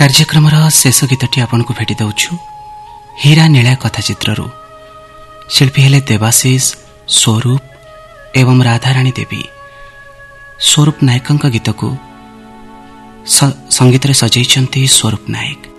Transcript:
କାର୍ଯ୍ୟକ୍ରମର ଶେଷ ଗୀତଟି ଆପଣଙ୍କୁ ଭେଟି ଦେଉଛୁ ହୀରା ନୀଳା କଥାଚିତ୍ରରୁ। ଶିଳ୍ପୀ ହେଲେ ଦେବାଶିଷ, ସ୍ୱରୂପ ଏବଂ ରାଧାରାଣୀ ଦେବୀ। ସ୍ୱରୂପ ନାୟକଙ୍କ ଗୀତକୁ ସଙ୍ଗୀତରେ ସଜେଇଛନ୍ତି ସ୍ୱରୂପ ନାୟକ।